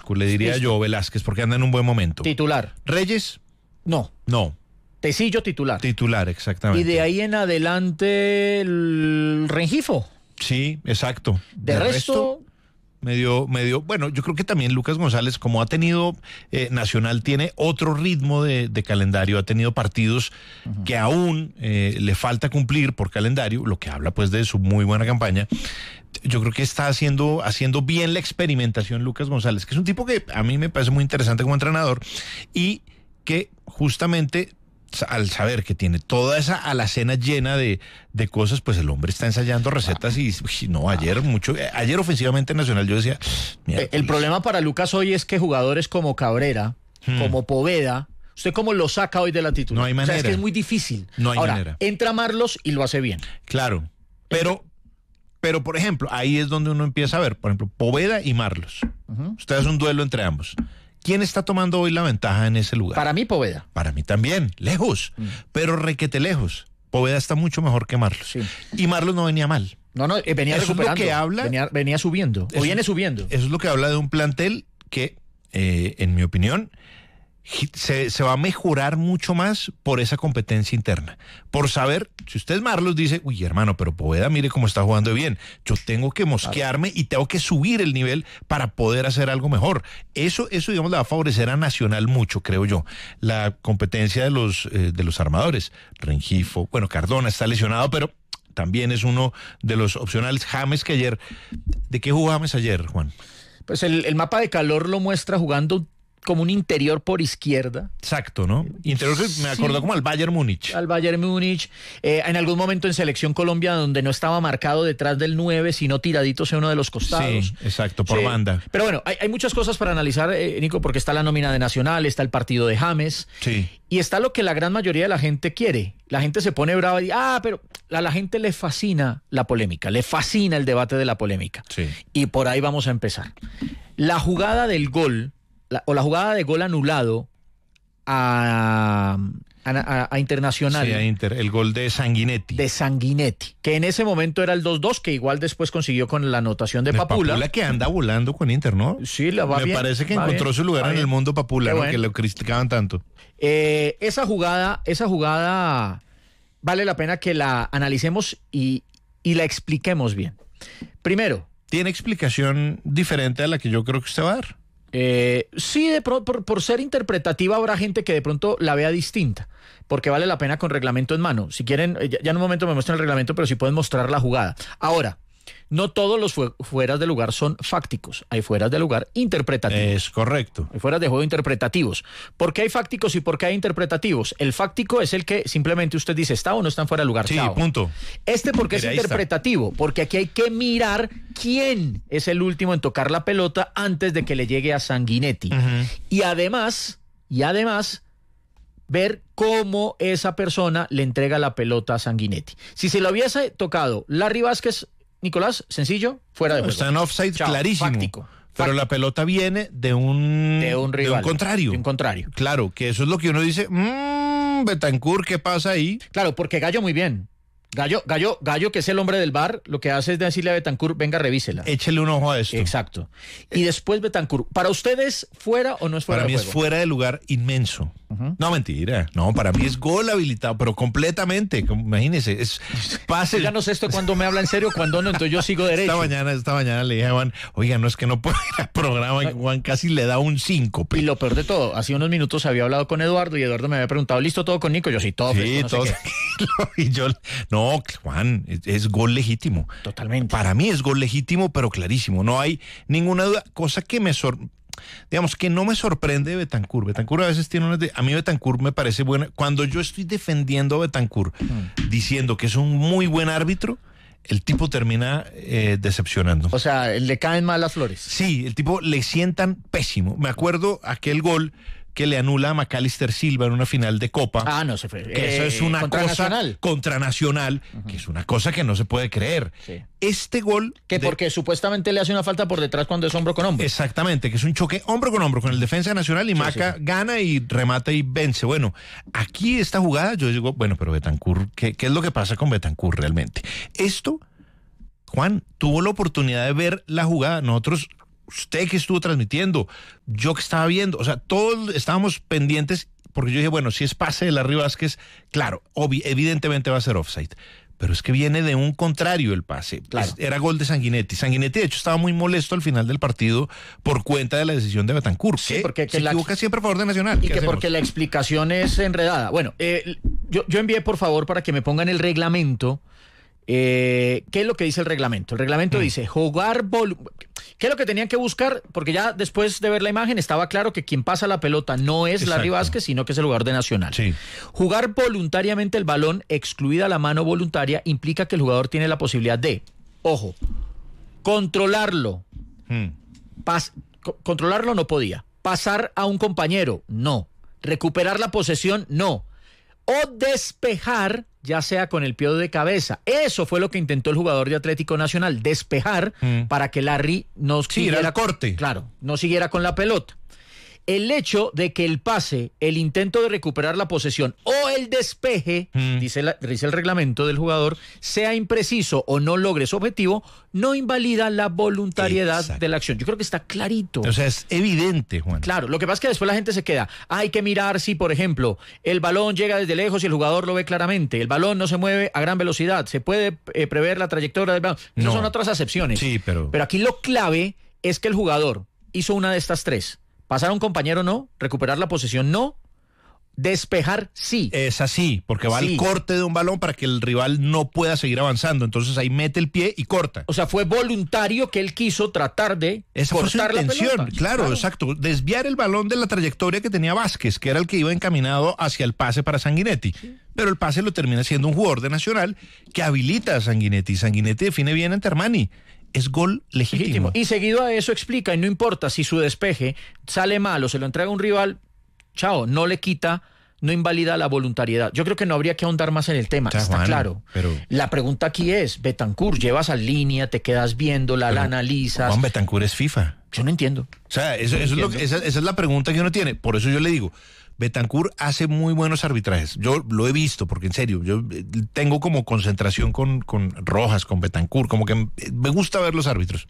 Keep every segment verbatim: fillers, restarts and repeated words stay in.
Lukaku, le diría Listo. yo, Velázquez, porque anda en un buen momento. Titular. Reyes, No. no. Tecillo titular. Titular, exactamente. Y de ahí en adelante el Rengifo. Sí, exacto. De, resto, medio, medio, bueno, yo creo que también Lucas González, como ha tenido, eh, Nacional tiene otro ritmo de, de calendario, ha tenido partidos uh-huh. que aún eh, le falta cumplir por calendario, lo que habla pues de su muy buena campaña. Yo creo que está haciendo, haciendo bien la experimentación Lucas González, que es un tipo que a mí me parece muy interesante como entrenador y que justamente al saber que tiene toda esa alacena llena de, de cosas, pues el hombre está ensayando recetas y uy, no, ayer mucho, ayer ofensivamente Nacional yo decía... El, el problema para Lucas hoy es que jugadores como Cabrera, hmm. como Poveda, ¿usted cómo lo saca hoy de la titular? No hay manera. O sea, es que es muy difícil. No hay Ahora, manera. Entra Marlos y lo hace bien. Claro, pero... Pero, por ejemplo, ahí es donde uno empieza a ver, por ejemplo, Poveda y Marlos. Uh-huh. Usted hace un duelo entre ambos. ¿Quién está tomando hoy la ventaja en ese lugar? Para mí, Poveda. Para mí también, lejos, mm. pero requete lejos. Poveda está mucho mejor que Marlos. Sí. Y Marlos no venía mal. No, no, eh, venía eso recuperando. Es lo que habla, venía, venía subiendo, o viene subiendo. Eso es lo que habla de un plantel que, eh, en mi opinión, se, se va a mejorar mucho más por esa competencia interna. Por saber, si usted es Marlos, dice, uy, hermano, pero Poveda, mire cómo está jugando bien. Yo tengo que mosquearme y tengo que subir el nivel para poder hacer algo mejor. Eso, eso digamos, le va a favorecer a Nacional mucho, creo yo. La competencia de los, eh, de los armadores. Rengifo, bueno, Cardona está lesionado, pero también es uno de los opcionales. James, que ayer, ¿de qué jugó James ayer, Juan? Pues el, el mapa de calor lo muestra jugando como un interior por izquierda. Exacto, ¿no? Interior que me acordó sí. como al Bayern Múnich. Al Bayern Múnich. Eh, en algún momento en Selección Colombia donde no estaba marcado detrás del nueve, sino tiradito hacia uno de los costados. Sí, exacto, por sí. banda. Pero bueno, hay, hay muchas cosas para analizar, eh, Nico, porque está la nómina de Nacional, está el partido de James. Sí. Y está lo que la gran mayoría de la gente quiere. La gente se pone brava y dice, ah, pero a la gente le fascina la polémica, le fascina el debate de la polémica. Sí. Y por ahí vamos a empezar. La jugada del gol, la, o la jugada de gol anulado a, a, a, a Internacional. Sí, a Inter, el gol de Sanguinetti. De Sanguinetti, que en ese momento era el dos dos, que igual después consiguió con la anotación de, de Papula. Papula que anda volando con Inter, ¿no? Sí, la va Me bien. Me parece que va encontró bien, su lugar en bien. el mundo Papula, ¿no? Bueno. Que lo criticaban tanto. Eh, esa jugada, esa jugada vale la pena que la analicemos y, y la expliquemos bien. Primero. ¿Tiene explicación diferente a la que yo creo que usted va a dar? Eh, sí, de pro, por, por ser interpretativa habrá gente que de pronto la vea distinta, porque vale la pena con reglamento en mano. Si quieren, ya, ya en un momento me muestran el reglamento, pero si pueden mostrar la jugada. Ahora, no todos los fu- fueras de lugar son fácticos, hay fueras de lugar interpretativos. Es correcto. Hay fueras de juego interpretativos. ¿Por qué hay fácticos y por qué hay interpretativos? El fáctico es el que simplemente usted dice, ¿está o no está en fuera de lugar? Sí, Chao. punto. Este porque Mira, es interpretativo, está. Porque aquí hay que mirar quién es el último en tocar la pelota antes de que le llegue a Sanguinetti. Uh-huh. Y además, y además, ver cómo esa persona le entrega la pelota a Sanguinetti. Si se lo hubiese tocado Larry Vázquez, Nicolás, sencillo, fuera de juego. Está en offside, Chao, clarísimo. Fáctico. Pero Fáctico. la pelota viene de un, de un rival, de un contrario. De un contrario. Claro, que eso es lo que uno dice, mmm, Betancur, ¿qué pasa ahí? Claro, porque Gallo muy bien. Gallo, Gallo, Gallo, que es el hombre del V A R, lo que hace es decirle a Betancur, venga, revísela. Échele un ojo a esto. Exacto. Y después Betancur, ¿para ustedes fuera o no es fuera Para de mí juego? es fuera de lugar inmenso. Uh-huh. No, mentira. No, para mí es gol habilitado, pero completamente. Imagínese, es pase. Yo no sé esto cuando me habla en serio, cuando no, entonces yo sigo derecho. Esta mañana, esta mañana le dije a Juan, oiga, no es que no puedo ir al programa, y Juan casi le da un síncope. Y lo peor de todo, hace unos minutos había hablado con Eduardo y Eduardo me había preguntado, ¿listo todo con Nico? Yo sí, todo. Sí, fresco, no todo. sé Y yo, no, Juan, es, es gol legítimo. Totalmente. Para mí es gol legítimo, pero clarísimo. No hay ninguna duda. Cosa que me sor... digamos que no me sorprende de Betancur. Betancur a veces tiene unas de... A mí Betancur me parece buena. Cuando yo estoy defendiendo a Betancur, mm. diciendo que es un muy buen árbitro, el tipo termina eh, decepcionando. O sea, le caen mal las flores. Sí, el tipo le sientan pésimo. Me acuerdo aquel gol que le anula a Macalister Silva en una final de Copa. Ah, no se fue. Que eh, eso es una contra cosa Nacional. contra Nacional, uh-huh. que es una cosa que no se puede creer. Sí. Este gol... Que de... porque supuestamente le hace una falta por detrás cuando es hombro con hombro. Exactamente, que es un choque hombro con hombro con el defensa nacional y sí, Maca sí. gana y remata y vence. Bueno, aquí esta jugada yo digo, bueno, pero Betancur, ¿qué, qué es lo que pasa con Betancur realmente? Esto, Juan, tuvo la oportunidad de ver la jugada. Nosotros... usted que estuvo transmitiendo, yo que estaba viendo, o sea, todos estábamos pendientes, porque yo dije, bueno, si es pase de Larry Vázquez, claro, obvi- evidentemente va a ser offside. Pero es que viene de un contrario el pase. Claro. Es, era gol de Sanguinetti. Sanguinetti, de hecho, estaba muy molesto al final del partido por cuenta de la decisión de Betancur. Sí, que porque que se la... equivoca siempre a favor de Nacional. Y que hacemos? porque la explicación es enredada. Bueno, eh, yo, yo envié, por favor, para que me pongan el reglamento. Eh, ¿Qué es lo que dice el reglamento? El reglamento mm. dice jugar... Vol- ¿Qué es lo que tenían que buscar? Porque ya después de ver la imagen estaba claro que quien pasa la pelota no es Exacto. Larry Vázquez, sino que es el jugador de Nacional. Sí. Jugar voluntariamente el balón, excluida la mano voluntaria, implica que el jugador tiene la posibilidad de, ojo, controlarlo. Mm. Pas- co- controlarlo no podía. Pasar a un compañero, no. Recuperar la posesión, no. O despejar, ya sea con el pie de cabeza. Eso fue lo que intentó el jugador de Atlético Nacional, despejar mm. para que Larry no sí, siguiera era corte. Claro, no siguiera con la pelota. El hecho de que el pase, el intento de recuperar la posesión o el despeje, mm. dice, la, dice el reglamento del jugador, sea impreciso o no logre su objetivo, no invalida la voluntariedad Exacto. de la acción. Yo creo que está clarito. O sea, es evidente, Juan. Claro, lo que pasa es que después la gente se queda. Hay que mirar si, por ejemplo, el balón llega desde lejos y el jugador lo ve claramente. El balón no se mueve a gran velocidad. Se puede eh, prever la trayectoria del balón. Esas no. son otras acepciones. Sí, pero... Pero aquí lo clave es que el jugador hizo una de estas tres. Pasar a un compañero no, recuperar la posesión no, despejar sí. Es así, porque va sí. al corte de un balón para que el rival no pueda seguir avanzando. Entonces ahí mete el pie y corta. O sea, fue voluntario que él quiso tratar de Esa cortar fue su intención, la pelota. Claro, claro, exacto. Desviar el balón de la trayectoria que tenía Vázquez, que era el que iba encaminado hacia el pase para Sanguinetti. Sí. Pero el pase lo termina siendo un jugador de Nacional que habilita a Sanguinetti. Sanguinetti define bien ante Armani. Es gol legítimo. legítimo. Y seguido a eso explica, y no importa si su despeje sale mal o se lo entrega a un rival, chao, no le quita, no invalida la voluntariedad. Yo creo que no habría que ahondar más en el tema, está Juan, claro. Pero... La pregunta aquí es, Betancur, llevas a línea, te quedas viéndola, pero, la analizas. Juan, Betancur es FIFA. Yo no entiendo. O sea, eso, eso es lo que, esa, esa es la pregunta que uno tiene. Por eso yo le digo, Betancur hace muy buenos arbitrajes. Yo lo he visto, porque en serio, yo tengo como concentración con, con Rojas, con Betancur, como que me gusta ver los árbitros.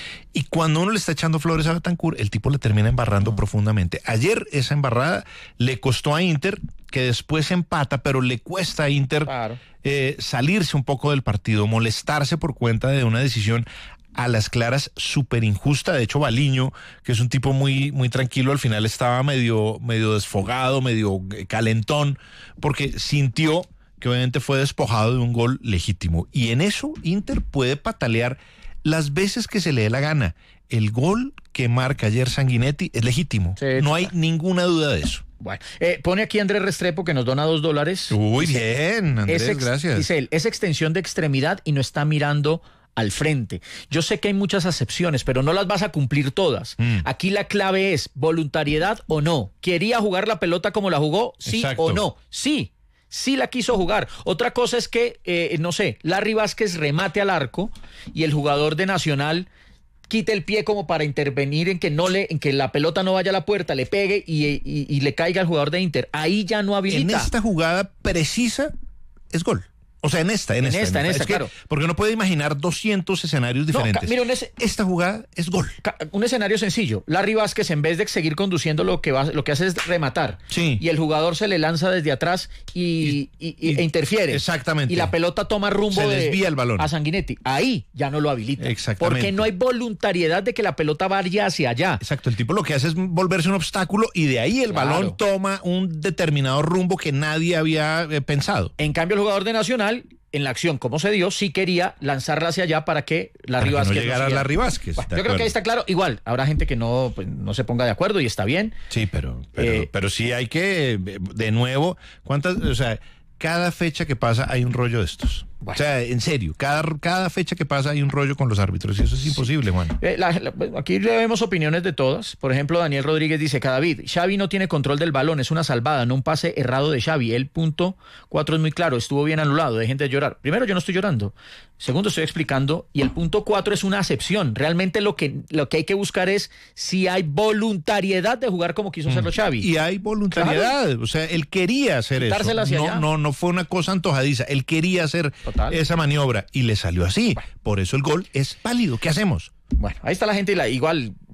Y cuando uno le está echando flores a Betancur, el tipo le termina embarrando mm. profundamente. Ayer esa embarrada le costó a Inter, que después empata, pero le cuesta a Inter claro. eh, salirse un poco del partido, molestarse por cuenta de una decisión a las claras súper injusta. De hecho, Baliño, que es un tipo muy, muy tranquilo, al final estaba medio, medio desfogado, medio calentón, porque sintió que obviamente fue despojado de un gol legítimo. Y en eso Inter puede patalear las veces que se le dé la gana. El gol que marca ayer Sanguinetti es legítimo. Sí, no hay ninguna duda de eso. Bueno, eh, pone aquí Andrés Restrepo que nos dona dos dólares. Uy, dice, bien, Andrés, ex, gracias. Dice él, es extensión de extremidad y no está mirando al frente. Yo sé que hay muchas acepciones, pero no las vas a cumplir todas. Mm. Aquí la clave es voluntariedad o no. ¿Quería jugar la pelota como la jugó? Sí Exacto. o no. Sí, sí la quiso jugar. Otra cosa es que, eh, no sé, Larry Vázquez remate al arco y el jugador de Nacional quite el pie como para intervenir en que no le, en que la pelota no vaya a la puerta, le pegue y, y, y le caiga al jugador de Inter. Ahí ya no habilita. En esta jugada precisa es gol. O sea, en esta, en, en esta. esta, en esta, es que, claro. Porque uno puede imaginar doscientos escenarios diferentes. No, mira, un es... esta jugada es gol. Un escenario sencillo. Larry Vázquez, en vez de seguir conduciendo, lo que va, lo que hace es rematar. Sí. Y el jugador se le lanza desde atrás y, y, y, y e interfiere. Exactamente. Y la pelota toma rumbo se desvía de, el balón a Sanguinetti. Ahí ya no lo habilita. Exactamente. Porque no hay voluntariedad de que la pelota vaya hacia allá. Exacto. El tipo lo que hace es volverse un obstáculo y de ahí el claro. balón toma un determinado rumbo que nadie había eh, pensado. En cambio, el jugador de Nacional, en la acción, como se dio, sí quería lanzarla hacia allá para que Larry Vázquez no llegara no Larry Vázquez. Bueno, yo acuerdo. creo que ahí está claro. Igual, habrá gente que no, pues, no se ponga de acuerdo y está bien. Sí, pero, pero, eh, pero sí hay que, de nuevo, ¿cuántas? O sea, cada fecha que pasa hay un rollo de estos. Bueno. O sea, en serio, cada, cada fecha que pasa hay un rollo con los árbitros y eso es imposible, Juan. Eh, la, la, aquí vemos opiniones de todas. Por ejemplo, Daniel Rodríguez dice, David, Xavi no tiene control del balón, es una salvada, no un pase errado de Xavi. El punto cuatro es muy claro, estuvo bien anulado, dejen de llorar. Primero, yo no estoy llorando. Segundo, estoy explicando. Y el punto cuatro es una acepción. Realmente lo que, lo que hay que buscar es si hay voluntariedad de jugar como quiso hacerlo Xavi. Y hay voluntariedad. Claro. O sea, él quería hacer Quitársela eso. Hacia no, allá. no, no fue una cosa antojadiza. Él quería hacer Total. esa maniobra y le salió así. Bueno. Por eso el gol es válido. ¿Qué hacemos? Bueno, ahí está la gente y la, igual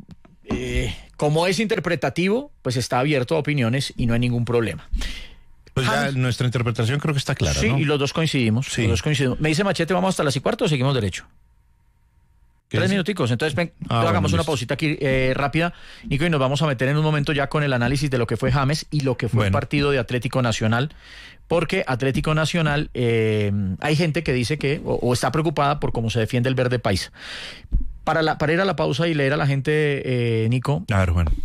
Eh, como es interpretativo, pues está abierto a opiniones y no hay ningún problema. Pues ya James, nuestra interpretación creo que está clara, sí, ¿no? y los dos coincidimos. Sí. Los dos coincidimos. Me dice Machete, ¿vamos hasta las y cuarto o seguimos derecho? Tres minuticos, entonces ven, ah, hagamos bueno, una listo. pausita aquí eh, rápida, Nico, y nos vamos a meter en un momento ya con el análisis de lo que fue James y lo que fue bueno. el partido de Atlético Nacional, porque Atlético Nacional, eh, hay gente que dice que, o, o está preocupada por cómo se defiende el verde paisa. Para, la, para ir a la pausa y leer a la gente, eh, Nico, a ver, bueno.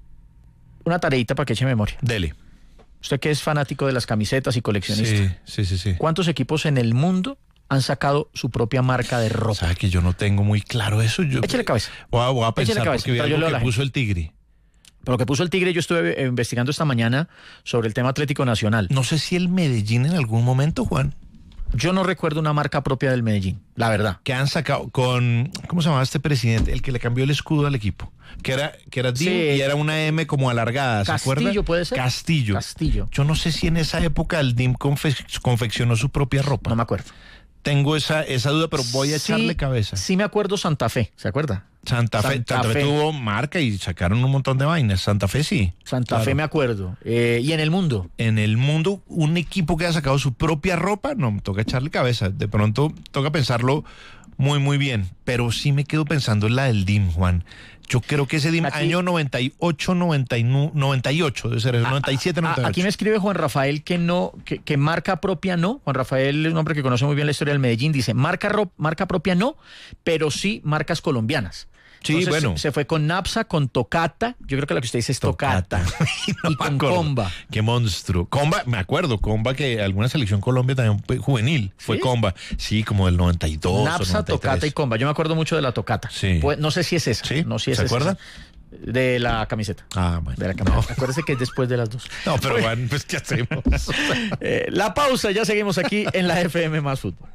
una tareita para que eche memoria. Dele. Usted que es fanático de las camisetas y coleccionista. Sí, sí, sí, sí. ¿Cuántos equipos en el mundo han sacado su propia marca de ropa? ¿Sabe que yo no tengo muy claro eso? Yo, Échale cabeza. Voy a, voy a pensar cabeza, porque vi algo yo que puso el Tigre. Pero lo que puso el Tigre, yo estuve eh, investigando esta mañana sobre el tema Atlético Nacional. No sé si el Medellín en algún momento, Juan. Yo no recuerdo una marca propia del Medellín, la verdad. Que han sacado con, ¿cómo se llamaba este presidente? El que le cambió el escudo al equipo. Que era, que era D I M sí. y era una M como alargada, ¿se acuerda? Castillo, ¿puede ser? Castillo. Castillo. Yo no sé si en esa época el D I M confe confeccionó su propia ropa. No me acuerdo. Tengo esa, esa duda, pero voy a sí, echarle cabeza. Sí me acuerdo Santa Fe, ¿se acuerda? Santa Fe, Santa, Santa Fe, Fe tuvo marca y sacaron un montón de vainas. Santa Fe sí. Santa claro. Fe me acuerdo. Eh, ¿Y en el mundo? En el mundo, un equipo que ha sacado su propia ropa, no, toca echarle cabeza. De pronto toca pensarlo muy, muy bien. Pero sí me quedo pensando en la del D I M, Juan. Yo creo que ese D I M, aquí, año noventa y ocho, noventa y nueve, noventa y ocho, debe ser el noventa y siete, noventa y ocho. Aquí me escribe Juan Rafael que no, que, que marca propia no. Juan Rafael es un hombre que conoce muy bien la historia del Medellín. Dice, marca, ro, marca propia no, pero sí marcas colombianas. Sí, Entonces, bueno. Se fue con Napsa, con Tocata. Yo creo que lo que usted dice es Tocata. Tocata. no y con acuerdo. Comba. Qué monstruo. Comba, me acuerdo, Comba, que alguna selección Colombia también juvenil fue ¿Sí? Comba. Sí, como del noventa y dos. Napsa, Tocata y Comba. Yo me acuerdo mucho de la Tocata. Sí. Pues, no sé si es esa. ¿Sí? No sé si es ¿Se acuerda? Esa. De la camiseta. Ah, bueno. De la camiseta. No. Acuérdese que es después de las dos. No, pero bueno, pues ¿qué hacemos? eh, la pausa, ya seguimos aquí en la F M Más Fútbol.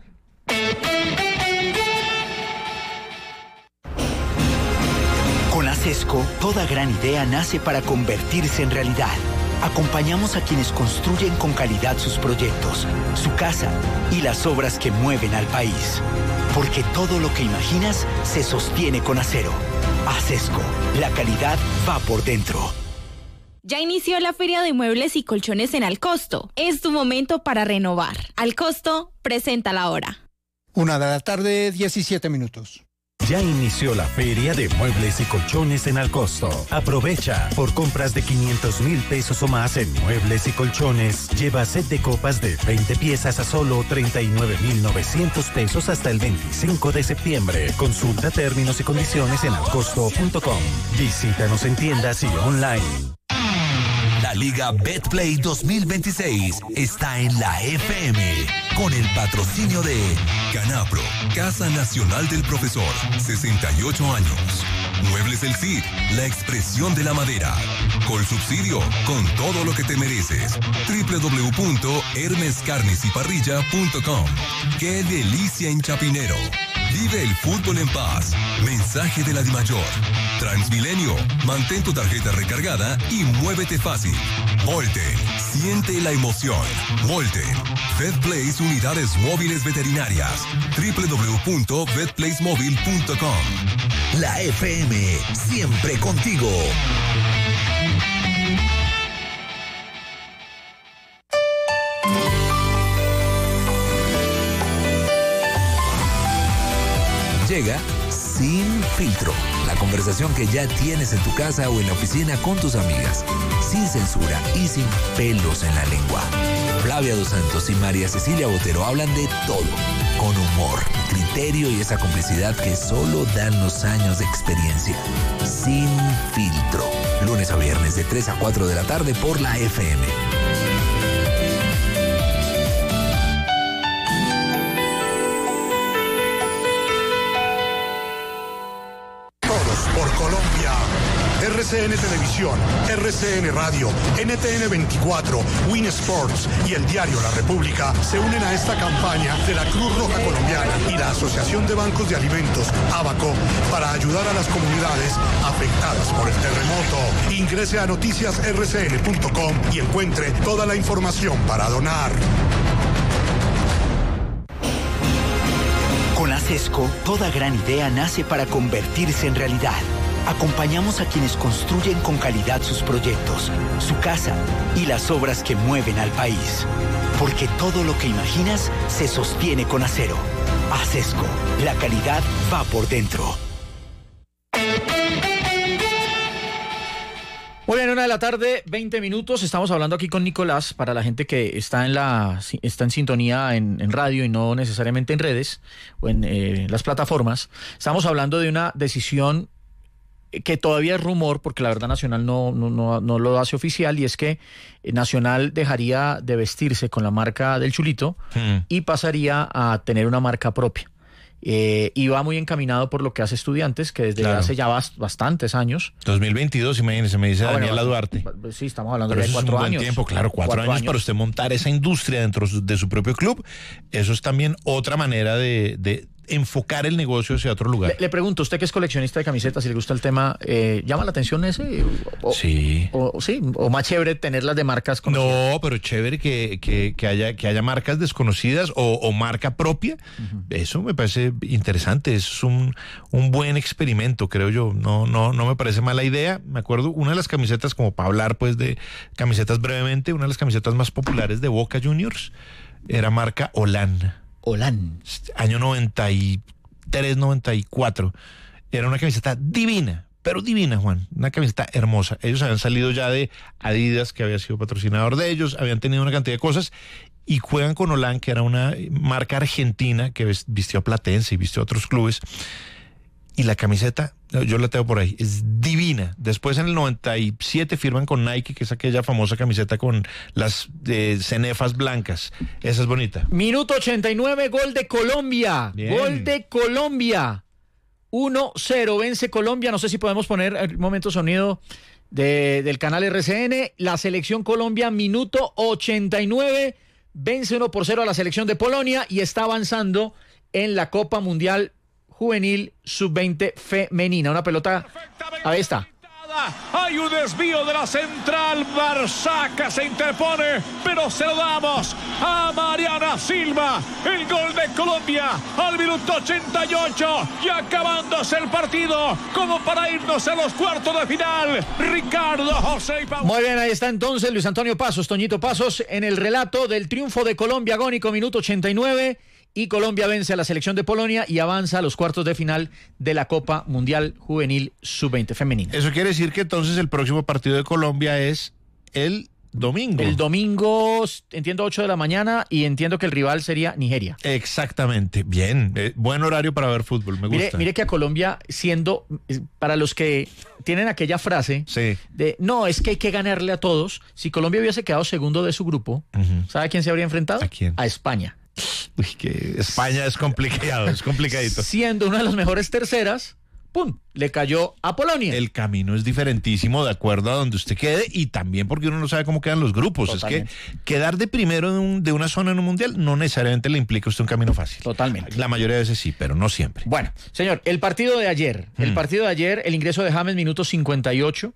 Con Acesco, toda gran idea nace para convertirse en realidad. Acompañamos a quienes construyen con calidad sus proyectos, su casa y las obras que mueven al país. Porque todo lo que imaginas se sostiene con acero. Acesco, la calidad va por dentro. Ya inició la Feria de Muebles y Colchones en Alcosto. Es tu momento para renovar. Alcosto, presenta la hora. Una de la tarde, diecisiete minutos. Ya inició la Feria de Muebles y Colchones en Alcosto. Aprovecha. Por compras de quinientos mil pesos o más en Muebles y Colchones, lleva set de copas de veinte piezas a solo treinta y nueve mil novecientos pesos hasta el veinticinco de septiembre. Consulta términos y condiciones en alcosto punto com. Visítanos en tiendas y online. La Liga Betplay dos mil veintiséis está en la F M con el patrocinio de Canapro, Casa Nacional del Profesor, sesenta y ocho años. Muebles del Cid, la expresión de la madera. Colsubsidio, con todo lo que te mereces. doble u doble u doble u punto hermes carnes y parrilla punto com. ¡Qué delicia en Chapinero! Vive el fútbol en paz. Mensaje de la Dimayor. Transmilenio. Mantén tu tarjeta recargada y muévete fácil. Volten. Siente la emoción. Volten. VetPlace Unidades Móviles Veterinarias. doble u doble u doble u punto vet place móvil punto com. La F M. Siempre contigo. Llega Sin Filtro, la conversación que ya tienes en tu casa o en la oficina con tus amigas, sin censura y sin pelos en la lengua. Flavia Dos Santos y María Cecilia Botero hablan de todo, con humor, criterio y esa complicidad que solo dan los años de experiencia. Sin Filtro, lunes a viernes de tres a cuatro de la tarde por la F M. Por Colombia, R C N Televisión, R C N Radio, N T N veinticuatro, Win Sports y el diario La República se unen a esta campaña de la Cruz Roja Colombiana y la Asociación de Bancos de Alimentos, ABACO, para ayudar a las comunidades afectadas por el terremoto. Ingrese a noticias erre ce ene punto com y encuentre toda la información para donar. Con Acesco, toda gran idea nace para convertirse en realidad. acompañamos a quienes construyen con calidad sus proyectos, su casa y las obras que mueven al país. Porque todo lo que imaginas se sostiene con acero. Acesco, la calidad va por dentro. Muy bien, una de la tarde, veinte minutos. Estamos hablando aquí con Nicolás, para la gente que está en la está en sintonía en, en radio y no necesariamente en redes o en eh, las plataformas. Estamos hablando de una decisión que todavía es rumor, porque la verdad Nacional no, no, no, no lo hace oficial, y es que Nacional dejaría de vestirse con la marca del Chulito hmm. y pasaría a tener una marca propia. Eh, y va muy encaminado por lo que hace Estudiantes, que desde claro. hace ya bast- bastantes años. dos mil veintidós, imagínese, me dice ah, Daniela bueno, Duarte. Sí, estamos hablando Pero de cuatro es un años. Buen tiempo, claro, cuatro, cuatro años, años para usted montar esa industria dentro de su propio club. Eso es también otra manera de, de enfocar el negocio hacia otro lugar. Le, le pregunto, usted que es coleccionista de camisetas, si le gusta el tema, eh, ¿llama la atención ese? O, sí. O, o, sí. ¿O más chévere tenerlas de marcas conocidas? No, pero chévere que, que, que, haya, que haya marcas desconocidas o, o marca propia. Uh-huh. Eso me parece interesante. Es un, un buen experimento, creo yo. No, no, no me parece mala idea. Me acuerdo, una de las camisetas, como para hablar pues de camisetas brevemente, una de las camisetas más populares de Boca Juniors era marca Olan. Olan. Año noventa y tres, noventa y cuatro. Era una camiseta divina, pero divina, Juan. Una camiseta hermosa. Ellos habían salido ya de Adidas, que había sido patrocinador de ellos, habían tenido una cantidad de cosas, y juegan con Olan, que era una marca argentina que vistió a Platense y vistió a otros clubes. Y la camiseta, yo la tengo por ahí, es divina. Después en el noventa y siete firman con Nike, que es aquella famosa camiseta con las eh, cenefas blancas. Esa es bonita. Minuto ochenta y nueve, gol de Colombia. Bien. Gol de Colombia. uno cero, vence Colombia. No sé si podemos poner el momento sonido de, del canal R C N. La selección Colombia, minuto ochenta y nueve, vence uno por cero a la selección de Polonia y está avanzando en la Copa Mundial Juvenil sub veinte femenina. Una pelota, ahí está. Hay un desvío de la central, Barsaca se interpone, pero se lo damos a Mariana Silva. El gol de Colombia al minuto ochenta y ocho, y acabándose el partido, como para irnos a los cuartos de final. Ricardo José y Pau. Muy bien, ahí está entonces Luis Antonio Pasos, Toñito Pasos, en el relato del triunfo de Colombia agónico, minuto ochenta y nueve. Y Colombia vence a la selección de Polonia y avanza a los cuartos de final de la Copa Mundial Juvenil sub veinte femenina. Eso quiere decir que entonces el próximo partido de Colombia es el domingo. El domingo, entiendo, ocho de la mañana, y entiendo que el rival sería Nigeria. Exactamente, bien, eh, buen horario para ver fútbol, me gusta. Mire, mire que a Colombia, siendo, para los que tienen aquella frase sí. de, no, es que hay que ganarle a todos, si Colombia hubiese quedado segundo de su grupo, uh-huh. ¿sabe a quién se habría enfrentado? ¿A quién? A España. Uy, que España es complicado, es complicadito. Siendo una de las mejores terceras, ¡pum!, le cayó a Polonia. El camino es diferentísimo de acuerdo a donde usted quede, y también porque uno no sabe cómo quedan los grupos. Totalmente. Es que quedar de primero de, un, de una zona en un mundial no necesariamente le implica a usted un camino fácil. Totalmente. La mayoría de veces sí, pero no siempre. Bueno, señor, el partido de ayer, hmm. el partido de ayer, el ingreso de James, minuto cincuenta y ocho,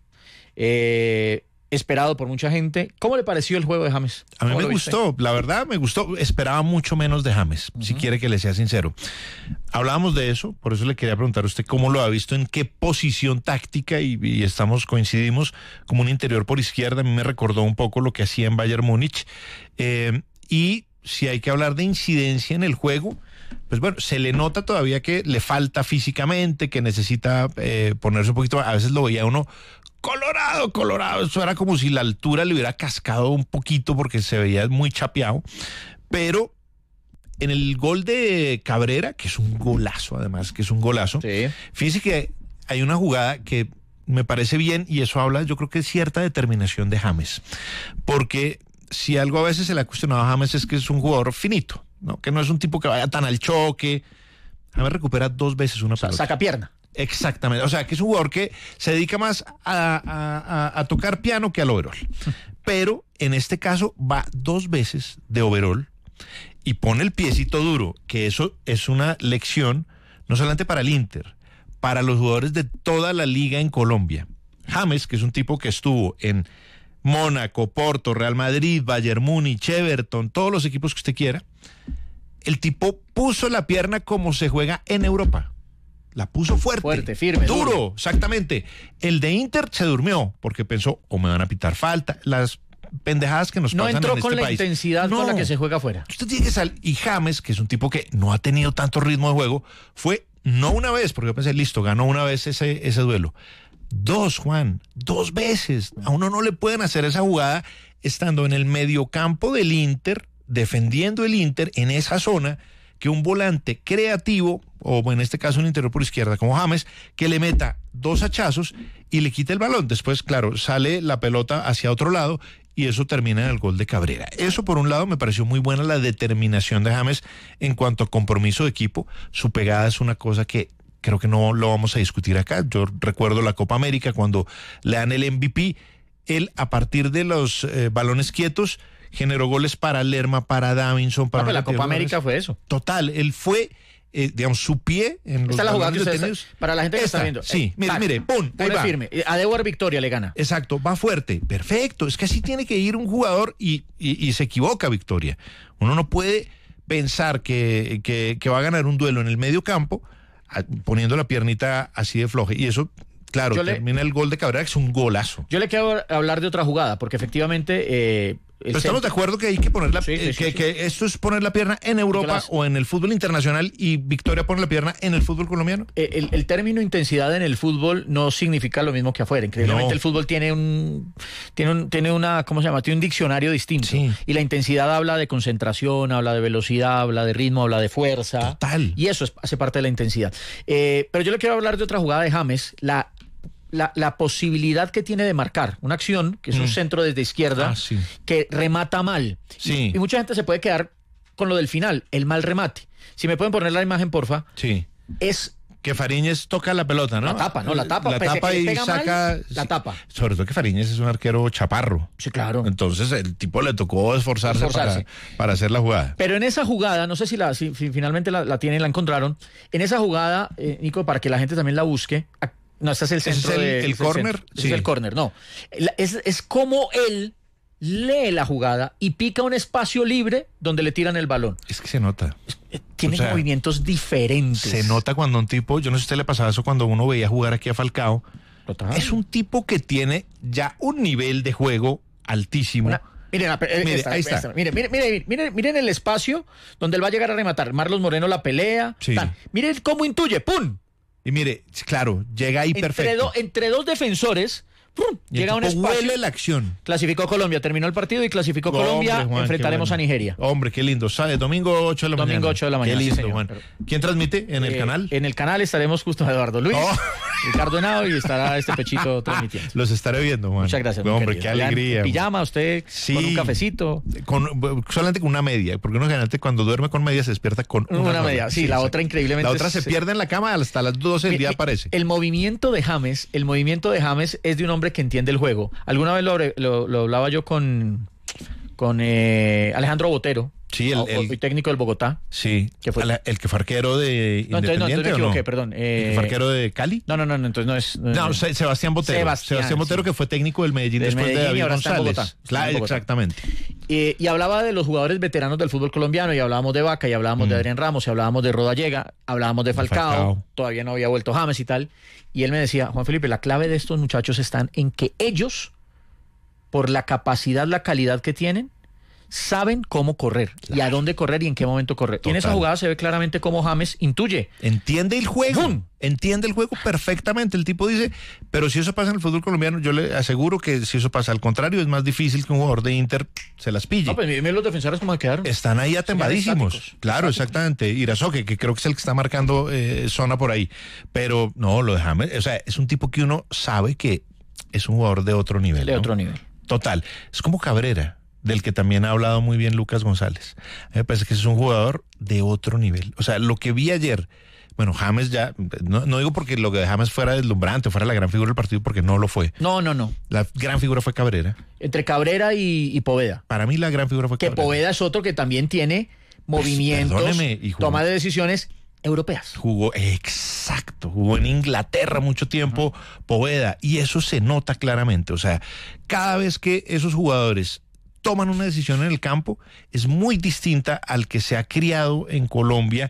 eh... esperado por mucha gente. ¿Cómo le pareció el juego de James? A mí me gustó, la verdad me gustó. Esperaba mucho menos de James, uh-huh. si quiere que le sea sincero. Hablábamos de eso, por eso le quería preguntar a usted cómo lo ha visto, en qué posición táctica, y, y estamos, coincidimos, como un interior por izquierda. A mí me recordó un poco lo que hacía en Bayern Múnich. Eh, y si hay que hablar de incidencia en el juego, pues bueno, se le nota todavía que le falta físicamente, que necesita eh, ponerse un poquito, a veces lo veía uno colorado, colorado, eso era como si la altura le hubiera cascado un poquito porque se veía muy chapeado, pero en el gol de Cabrera, que es un golazo además, que es un golazo, sí. Fíjese que hay una jugada que me parece bien, y eso habla, yo creo que es cierta determinación de James, porque si algo a veces se le ha cuestionado a James es que es un jugador finito, ¿no? Que no es un tipo que vaya tan al choque. James recupera dos veces una pelota. Saca pierna. Exactamente, o sea que es un jugador que se dedica más a, a, a, a tocar piano que al overall, pero en este caso va dos veces de overall y pone el piecito duro, que eso es una lección no solamente para el Inter, para los jugadores de toda la liga en Colombia. James, que es un tipo que estuvo en Mónaco, Porto, Real Madrid, Bayern Múnich, Everton, todos los equipos que usted quiera, el tipo puso la pierna como se juega en Europa. La puso fuerte. Fuerte, firme. Duro, duro. exactamente. El de Inter se durmió porque pensó, o me van a pitar falta. Las pendejadas que nos no pasan en este país. No entró con la país. intensidad no. con la que se juega afuera. Usted tiene que salir. Y James, que es un tipo que no ha tenido tanto ritmo de juego, fue no una vez, porque yo pensé, listo, ganó una vez ese, ese duelo. Dos, Juan, dos veces. A uno no le pueden hacer esa jugada estando en el mediocampo del Inter, defendiendo el Inter en esa zona, que un volante creativo, o en este caso un interior por izquierda como James, que le meta dos hachazos y le quite el balón. Después, claro, sale la pelota hacia otro lado y eso termina en el gol de Cabrera. Eso por un lado me pareció muy buena la determinación de James en cuanto a compromiso de equipo. Su pegada es una cosa que creo que no lo vamos a discutir acá. Yo recuerdo la Copa América cuando le dan el M V P, él a partir de los eh, balones quietos generó goles para Lerma, para Davinson, para... No, pues la Copa América fue eso. Total, él fue, eh, digamos, su pie en los Esta es la jugada que balones ustedes detenidos. está, para la gente que Esta, está viendo. Sí, eh, mire, tac, mire, pum, ahí pone va. firme. A Deuer Victoria le gana. Exacto, va fuerte, perfecto. Es que así tiene que ir un jugador y, y, y se equivoca Victoria. Uno no puede pensar que, que, que va a ganar un duelo en el medio campo a, poniendo la piernita así de floja. Y eso... Claro, Yo termina le, el gol de Cabrera, que es un golazo. Yo le quiero hablar de otra jugada, porque efectivamente... Eh, Pero estamos de acuerdo que hay que poner la, sí, sí, eh, sí, que, sí. que esto es poner la pierna en Europa las... o en el fútbol internacional y Victoria pone la pierna en el fútbol colombiano. El, el término intensidad en el fútbol no significa lo mismo que afuera. Increíblemente No. el fútbol tiene un, tiene un, tiene una, ¿cómo se llama? Tiene un diccionario distinto. Sí. Y la intensidad habla de concentración, habla de velocidad, habla de ritmo, habla de fuerza. Total. Y eso es, hace parte de la intensidad. Eh, pero yo le quiero hablar de otra jugada de James, la La, la posibilidad que tiene de marcar una acción, que es un Mm. centro desde izquierda, Ah, sí. que remata mal. Sí. Y, y mucha gente se puede quedar con lo del final, el mal remate. Si me pueden poner la imagen, porfa. Sí. Es Que Fariñez toca la pelota, ¿no? la tapa, ¿no? La tapa. La pese a que tapa le y pega saca... mal, la sí. tapa. Sobre todo que Fariñez es un arquero chaparro. Sí, claro. Entonces el tipo le tocó esforzarse, Esforzarse. Para, para hacer la jugada. Pero en esa jugada, no sé si, la, si, si finalmente la, la tienen, la encontraron. En esa jugada, eh, Nico, para que la gente también la busque. No, este es el ¿Ese es centro el- de, el ese córner? centro. Ese Sí. es el córner, no. La- Es, es como él lee la jugada y pica un espacio libre donde le tiran el balón. Es que se nota. Eh, Tiene O sea, movimientos diferentes. Se nota cuando un tipo, yo no sé si a usted le pasaba eso cuando uno veía jugar aquí a Falcao. Total. Es un tipo que tiene ya un nivel de juego altísimo. Una- miren, la- eh, Mire, esta, ahí está. esta, miren, miren, miren, miren, miren el espacio donde él va a llegar a rematar. Marlos Moreno la pelea. Sí. Tan. Miren cómo intuye. ¡Pum! Y mire, claro, llega ahí Entre, perfecto. do- entre dos defensores, ¡pum! Y el llega a un tipo espacio. huele la acción. Clasificó Colombia, terminó el partido y clasificó Hombre, Colombia. Juan, Enfrentaremos qué a bueno. Nigeria. Hombre, qué lindo. Sabe, domingo ocho de la mañana. Domingo ocho de la mañana, Qué sí, lindo, señor. Juan. Pero- ¿Quién transmite? ¿En el Eh, canal? En el canal estaremos justo Eduardo Luis, Oh. Ricardo Henao y estará este pechito transmitiendo. Los estaré viendo, Juan. Muchas gracias. muy Hombre, querido. qué Oigan, alegría. en pijama, usted Sí. con un cafecito. Con, solamente con una media, porque uno generalmente cuando duerme con media se despierta con una, Una sola. media, sí, la exacto. otra increíblemente La otra es- se pierde en la cama hasta las doce del Mi- día mi- aparece. El movimiento de James, el movimiento de James es de un hombre que entiende el juego. Alguna vez lo, lo- lo hablaba yo con, con eh, Alejandro Botero, Sí, el- o- el- hoy técnico del Bogotá. Sí. ¿Qué fue? Ala- El que fue arquero de No, entonces, no, Independiente, entonces me ¿o no? equivoqué, perdón. ¿El Eh, que fue arquero de Cali? No, no, no, no, entonces no es. No, es- Se- Sebastián Botero. Sebastián, Sebastián Botero, sí. que fue técnico del Medellín Del después Medellín de y David ahora está en González. Bogotá. Está Claro, en Bogotá. exactamente. Eh, y hablaba de los jugadores veteranos del fútbol colombiano, y hablábamos de Vaca, y hablábamos Mm. de Adrián Ramos, y hablábamos de Rodallega, hablábamos de Falcao, Falcao. todavía no había vuelto James y tal. Y él me decía, Juan Felipe, la clave de estos muchachos están en que ellos, por la capacidad, la calidad que tienen, saben cómo correr y a dónde correr y en qué momento correr. Y en esa Total. jugada se ve claramente cómo James intuye. Entiende el juego, ¡Bum! entiende el juego perfectamente. El tipo dice, pero si eso pasa en el fútbol colombiano, yo le aseguro que si eso pasa al contrario, es más difícil que un jugador de Inter se las pille. No, pues miren los defensores cómo quedaron. Están ahí atembadísimos. estáticos. Claro, exactamente. Irazoque, que creo que es el que está marcando eh, zona por ahí. Pero no, lo de James, o sea, es un tipo que uno sabe que es un jugador de otro nivel. De ¿no? otro nivel. Total. Es como Cabrera, del que también ha hablado muy bien Lucas González. A mí me parece que es un jugador de otro nivel. O sea, lo que vi ayer, bueno, James ya, no, no digo porque lo de James fuera deslumbrante, fuera la gran figura del partido, porque no lo fue. No, no, no. La gran figura fue Cabrera. Entre Cabrera y, y Poveda. Para mí la gran figura fue Que Cabrera. Poveda es otro que también tiene movimientos, perdóneme, y jugó- toma de decisiones europeas. Jugó, exacto, jugó en Inglaterra mucho tiempo, Poveda, y eso se nota claramente. O sea, cada vez que esos jugadores toman una decisión en el campo, es muy distinta al que se ha criado en Colombia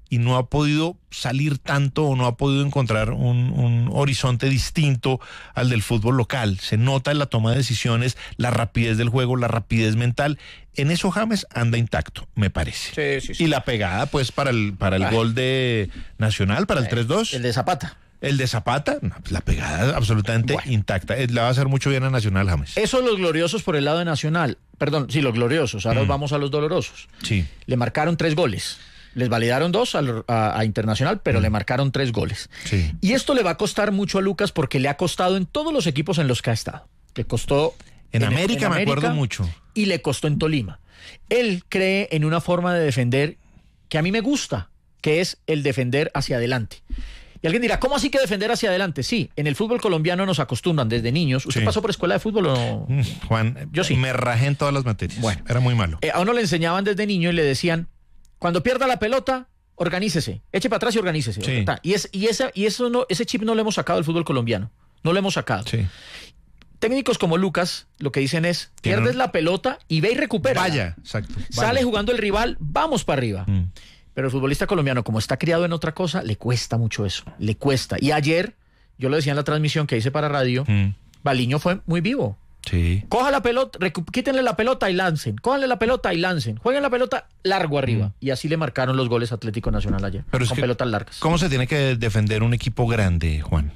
y no ha podido salir tanto o no ha podido encontrar un, un horizonte distinto al del fútbol local. Se nota en la toma de decisiones, la rapidez del juego, la rapidez mental. En eso James anda intacto, me parece. Sí, sí, sí. Y la pegada, pues, para el, para el Ay. gol de Nacional, para el tres dos. El de Zapata. El de Zapata, no, pues la pegada absolutamente Bueno. intacta. Eh, Le va a hacer mucho bien a Nacional, James. Eso los gloriosos por el lado de Nacional. Perdón, sí, los gloriosos. Ahora Mm. vamos a los dolorosos. Sí. Le marcaron tres goles. Les validaron dos al- a, a Internacional, pero le marcaron tres goles. Sí. Y esto le va a costar mucho a Lucas porque le ha costado en todos los equipos en los que ha estado. Le costó En América me acuerdo mucho. Y le costó en Tolima. Él cree en una forma de defender que a mí me gusta, que es el defender hacia adelante. Y alguien dirá, ¿cómo así que defender hacia adelante? Sí, en el fútbol colombiano nos acostumbran desde niños. ¿Usted Sí. pasó por escuela de fútbol o no? Mm, Juan, Yo sí. me rajé en todas las materias. Bueno. Era muy malo. Eh, a uno le enseñaban desde niño y le decían, cuando pierda la pelota, organícese, eche para atrás y organícese. Sí. Ta. Y, es, y, esa, y eso no, ese chip no lo hemos sacado del fútbol colombiano. No lo hemos sacado. Sí. Técnicos como Lucas lo que dicen es, Tiene pierdes un- la pelota y ve y recupera. Vaya, exacto. Sale vaya. jugando el rival, vamos para arriba. Mm. Pero el futbolista colombiano, como está criado en otra cosa, le cuesta mucho eso. Le cuesta. Y ayer, yo lo decía en la transmisión que hice para radio, Mm. Baliño fue muy vivo. Sí. Coja la pelota, recu- quítenle la pelota y lancen. Cójanle la pelota y lancen. Jueguen la pelota largo arriba. Y así le marcaron los goles a Atlético Nacional ayer. Pero es con que- pelotas largas. ¿Cómo se tiene que defender un equipo grande, Juan?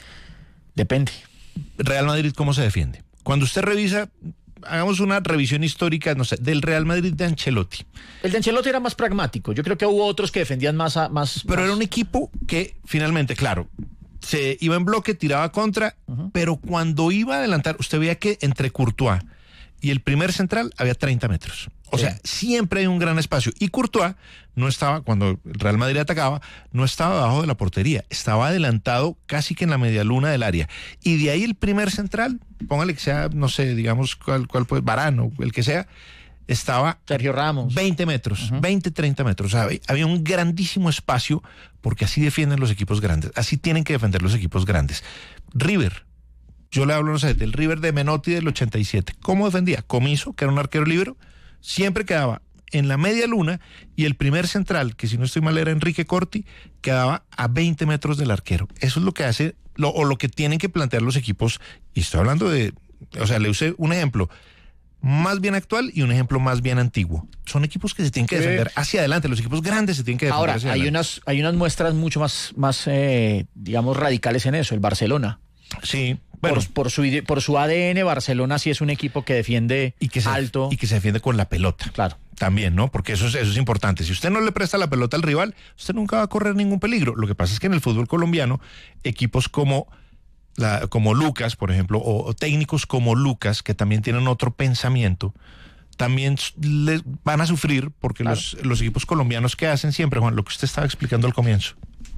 Depende. Real Madrid, ¿cómo se defiende? Cuando usted revisa, hagamos una revisión histórica, no sé, del Real Madrid de Ancelotti. El de Ancelotti era más pragmático. Yo creo que hubo otros que defendían más. A, más Pero más- era un equipo que finalmente, claro, se iba en bloque, tiraba contra, pero cuando iba a adelantar, usted veía que entre Courtois y el primer central había treinta metros. O Sí. sea, siempre hay un gran espacio. Y Courtois no estaba, cuando el Real Madrid atacaba, no estaba debajo de la portería, estaba adelantado casi que en la medialuna del área. Y de ahí el primer central, póngale que sea, no sé, digamos, cuál, cuál pues, Varane o el que sea, estaba Sergio Ramos. veinte metros, veinte, treinta metros. O sea, había un grandísimo espacio porque así defienden los equipos grandes. Así tienen que defender los equipos grandes. River, yo le hablo, no sé, del River de Menotti del ochenta y siete. ¿Cómo defendía? Comiso, que era un arquero libre, siempre quedaba en la media luna y el primer central, que si no estoy mal era Enrique Corti, quedaba a veinte metros del arquero. Eso es lo que hace, lo, o lo que tienen que plantear los equipos. Y estoy hablando de, o sea, le usé un ejemplo más bien actual y un ejemplo más bien antiguo. Son equipos que se tienen que Sí. defender hacia adelante. Los equipos grandes se tienen que defender Ahora, hacia hay adelante. unas, hay unas muestras mucho más, más eh, digamos, radicales en eso. El Barcelona. Sí, bueno. Por, por, su, ide- por su A D N, Barcelona sí es un equipo que defiende y que se, alto. y que se defiende con la pelota. Claro. También, ¿no? Porque eso es, eso es importante. Si usted no le presta la pelota al rival, usted nunca va a correr ningún peligro. Lo que pasa es que en el fútbol colombiano, equipos como, la, como Lucas, por ejemplo, o, o técnicos como Lucas, que también tienen otro pensamiento, también les van a sufrir porque Claro. los, los equipos colombianos que hacen siempre, Juan, lo que usted estaba explicando al comienzo.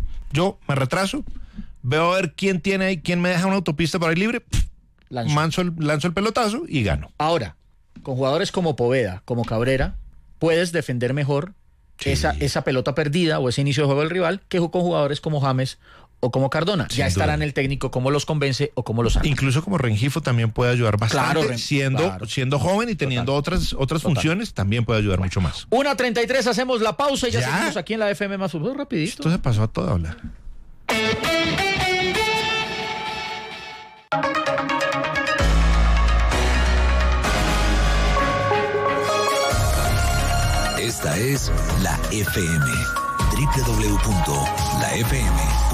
Yo me retraso, veo a ver quién tiene ahí, quién me deja una autopista por ahí libre, Lanzo. manzo el, lanzo el pelotazo y gano. Ahora, con jugadores como Poveda, como Cabrera, puedes defender mejor Sí. esa, esa pelota perdida o ese inicio de juego del rival que con jugadores como James o como Cardona. Sin ya estará duda. en el técnico cómo los convence o cómo los arma. Incluso como Rengifo también puede ayudar bastante, Claro, Ren- siendo, claro. siendo joven y teniendo Total. otras, otras Total. funciones, también puede ayudar mucho más. una treinta y tres, hacemos la pausa y ya, ¿Ya? seguimos aquí en la F M más fútbol rapidito. Esto se pasó a toda habla. Esta es la F M. doble u doble u doble u punto la f m